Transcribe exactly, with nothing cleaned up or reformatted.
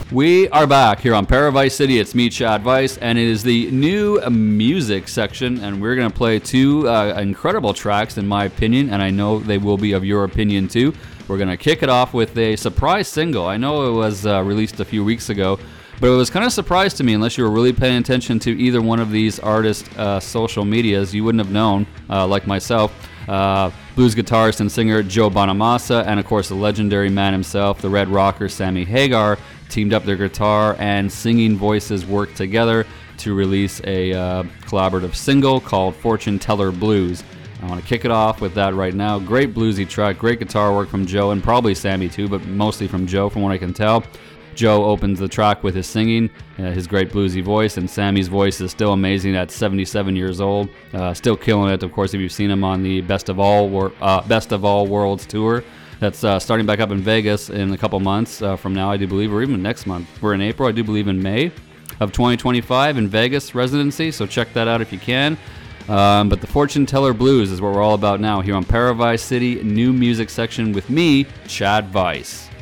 We are back here on Paradise City. It's me, Chad Weiss, and it is the new music section, and we're going to play two uh, incredible tracks, in my opinion, and I know they will be of your opinion too. We're going to kick it off with a surprise single. I know it was uh, released a few weeks ago, but it was kind of a surprise to me. Unless you were really paying attention to either one of these artists' uh, social medias, you wouldn't have known, uh, like myself. Uh, blues guitarist and singer Joe Bonamassa, and of course the legendary man himself, the Red Rocker Sammy Hagar, teamed up their guitar and singing voices worked together to release a uh, collaborative single called Fortune Teller Blues. I want to kick it off with that right now. Great bluesy track, great guitar work from Joe, and probably Sammy too, but mostly from Joe from what I can tell. Joe opens the track with his singing, uh, his great bluesy voice, and Sammy's voice is still amazing at seventy-seven years old. Uh, still killing it, of course, if you've seen him on the Best of All Wor- uh, Best of All Worlds tour. That's uh, starting back up in Vegas in a couple months uh, from now, I do believe, or even next month. We're in April, I do believe in May of twenty twenty-five in Vegas residency, so check that out if you can. Um, but the Fortune Teller Blues is what we're all about now here on Paradise City, new music section with me, Chad Weiss.